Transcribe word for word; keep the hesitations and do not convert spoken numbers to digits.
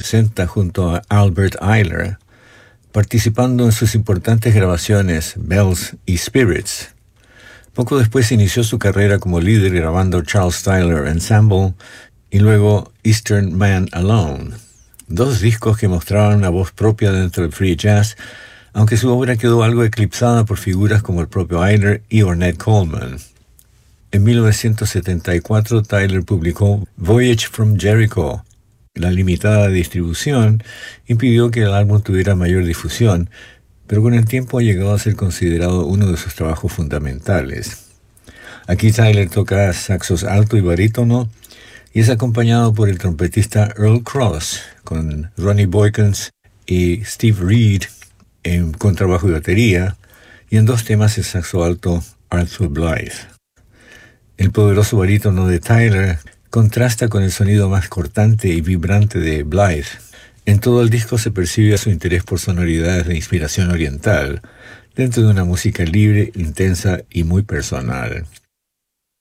sesenta junto a Albert Ayler, participando en sus importantes grabaciones Bells y Spirits. Poco después inició su carrera como líder grabando Charles Tyler Ensemble y luego Eastern Man Alone, dos discos que mostraban una voz propia dentro del free jazz, aunque su obra quedó algo eclipsada por figuras como el propio Ayler y Ornette Coleman. En mil novecientos setenta y cuatro, Tyler publicó Voyage from Jericho. La limitada distribución impidió que el álbum tuviera mayor difusión, pero con el tiempo ha llegado a ser considerado uno de sus trabajos fundamentales. Aquí Tyler toca saxos alto y barítono y es acompañado por el trompetista Earl Cross, con Ronnie Boykins y Steve Reed en contrabajo y batería, y en dos temas el saxo alto Arthur Blythe. El poderoso barítono de Tyler contrasta con el sonido más cortante y vibrante de Blythe. En todo el disco se percibe su interés por sonoridades de inspiración oriental, dentro de una música libre, intensa y muy personal.